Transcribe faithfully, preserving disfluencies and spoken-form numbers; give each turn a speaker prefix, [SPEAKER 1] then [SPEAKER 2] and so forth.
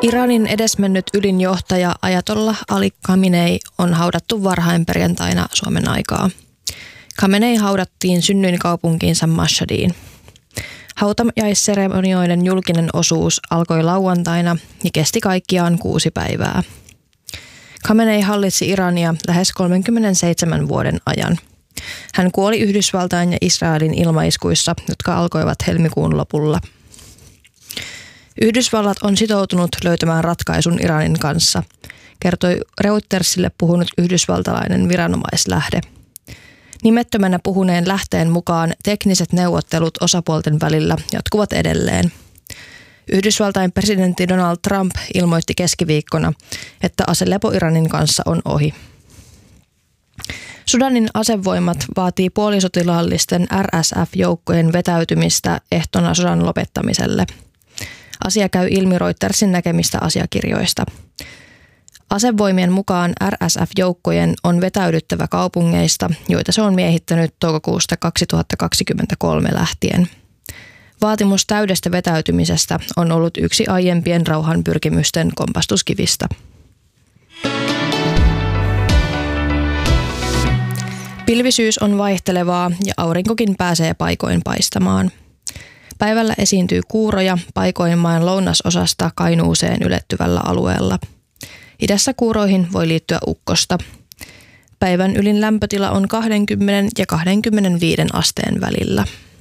[SPEAKER 1] Iranin edesmennyt ylinjohtaja Ayatollah Ali Khamenei on haudattu varhain perjantaina Suomen aikaa. Khamenei haudattiin synnyinkaupunkiinsa Mashhadiin. Hautajaisseremonioiden julkinen osuus alkoi lauantaina ja kesti kaikkiaan kuusi päivää. Khamenei hallitsi Irania lähes kolmenkymmenenseitsemän vuoden ajan. Hän kuoli Yhdysvaltain ja Israelin ilmaiskuissa, jotka alkoivat helmikuun lopulla. Yhdysvallat on sitoutunut löytämään ratkaisun Iranin kanssa, kertoi Reutersille puhunut yhdysvaltalainen viranomaislähde. Nimettömänä puhuneen lähteen mukaan tekniset neuvottelut osapuolten välillä jatkuvat edelleen. Yhdysvaltain presidentti Donald Trump ilmoitti keskiviikkona, että aselepo Iranin kanssa on ohi. Sudanin asevoimat vaatii puolisotilaallisten R S F-joukkojen vetäytymistä ehtona sodan lopettamiselle. Asia käy ilmi Reutersin näkemistä asiakirjoista. Asevoimien mukaan R S F-joukkojen on vetäydyttävä kaupungeista, joita se on miehittänyt toukokuusta kaksituhattakaksikymmentäkolme lähtien. Vaatimus täydestä vetäytymisestä on ollut yksi aiempien rauhanpyrkimysten kompastuskivistä. Pilvisyys on vaihtelevaa ja aurinkokin pääsee paikoin paistamaan. Päivällä esiintyy kuuroja paikoin maan lounasosasta Kainuuseen ylettyvällä alueella. Idässä kuuroihin voi liittyä ukkosta. Päivän ylin lämpötila on kaksikymmentä ja kaksikymmentäviisi asteen välillä.